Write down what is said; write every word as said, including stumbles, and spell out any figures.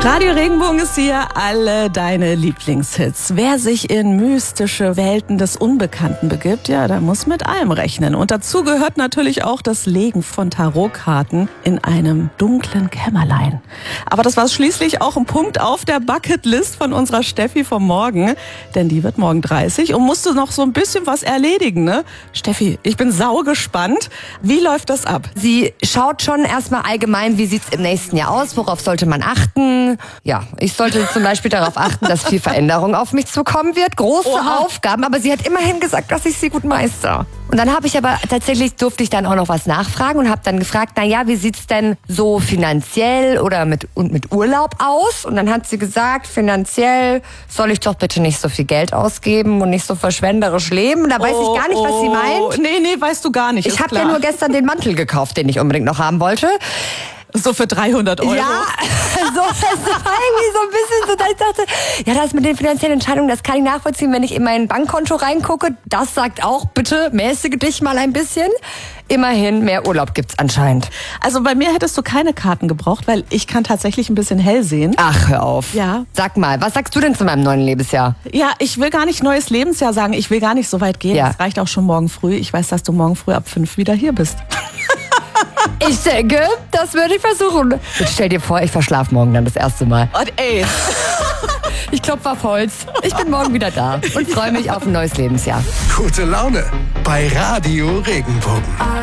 Radio Regenbogen ist hier, alle deine Lieblingshits. Wer sich in mystische Welten des Unbekannten begibt, ja, der muss mit allem rechnen. Und dazu gehört natürlich auch das Legen von Tarotkarten in einem dunklen Kämmerlein. Aber das war schließlich auch ein Punkt auf der Bucketlist von unserer Steffi vom Morgen. Denn die wird morgen dreißig und musste noch so ein bisschen was erledigen, ne? Steffi, ich bin sau gespannt. Wie läuft das ab? Sie schaut schon erstmal allgemein, wie sieht's im nächsten Jahr aus, worauf sollte man achten. Ja, ich sollte zum Beispiel darauf achten, dass viel Veränderung auf mich zukommen wird. Große Oha. Aufgaben, aber sie hat immerhin gesagt, dass ich sie gut meister. Und dann habe ich aber tatsächlich, durfte ich dann auch noch was nachfragen und habe dann gefragt, na ja, wie sieht's denn so finanziell oder mit, und mit Urlaub aus? Und dann hat sie gesagt, finanziell soll ich doch bitte nicht so viel Geld ausgeben und nicht so verschwenderisch leben. Da weiß Oh, ich gar nicht, was sie oh. meint. Nee, nee, weißt du gar nicht. Ich ist habe ja klar. nur gestern den Mantel gekauft, den ich unbedingt noch haben wollte. So für dreihundert Euro. Ja, so, es war irgendwie so ein bisschen so, dass ich dachte, ja, das mit den finanziellen Entscheidungen, das kann ich nachvollziehen, wenn ich in mein Bankkonto reingucke. Das sagt auch, bitte mäßige dich mal ein bisschen. Immerhin, mehr Urlaub gibt's anscheinend. Also bei mir hättest du keine Karten gebraucht, weil ich kann tatsächlich ein bisschen hell sehen. Ach, hör auf. Ja. Sag mal, was sagst du denn zu meinem neuen Lebensjahr? Ja, ich will gar nicht neues Lebensjahr sagen. Ich will gar nicht so weit gehen. Ja. Es reicht auch schon morgen früh. Ich weiß, dass du morgen früh ab fünf wieder hier bist. Ich denke, das würde ich versuchen. Jetzt stell dir vor, ich verschlafe morgen dann das erste Mal. Und ey, Ich klopfe auf Holz. Ich bin morgen wieder da und freue mich auf ein neues Lebensjahr. Gute Laune bei Radio Regenbogen.